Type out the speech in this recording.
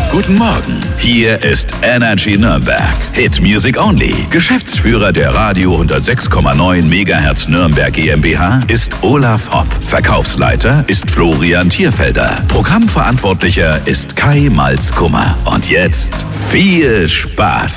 Guten Morgen, hier ist Energy Nürnberg. Hit Music Only. Geschäftsführer der Radio 106,9 MHz Nürnberg GmbH ist Olaf Hopp. Verkaufsleiter ist Florian Thierfelder. Programmverantwortlicher ist Kai Malzkummer. Und jetzt viel Spaß.